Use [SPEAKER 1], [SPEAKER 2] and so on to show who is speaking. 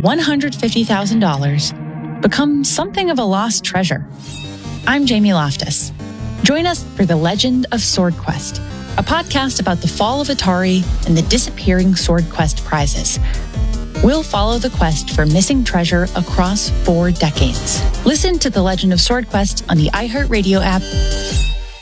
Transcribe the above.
[SPEAKER 1] $150,000 become something of a lost treasure. I'm Jamie Loftus. Join us for The Legend of Sword Quest, a podcast about the fall of Atari and the disappearing Sword Quest prizes. We'll follow the quest for missing treasure across 4 decades. Listen to The Legend of Sword Quest on the iHeartRadio app,